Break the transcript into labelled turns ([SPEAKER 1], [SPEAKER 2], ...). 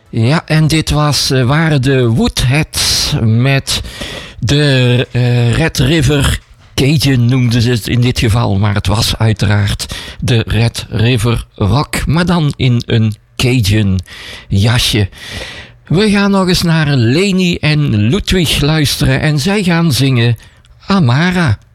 [SPEAKER 1] Ja, en dit waren de Woodheads met de Red River Cajun noemden ze het in dit geval. Maar het was uiteraard de Red River Rock, maar dan in een Cajun jasje. We gaan nog eens naar Leni en Ludwig luisteren en zij gaan zingen Amara.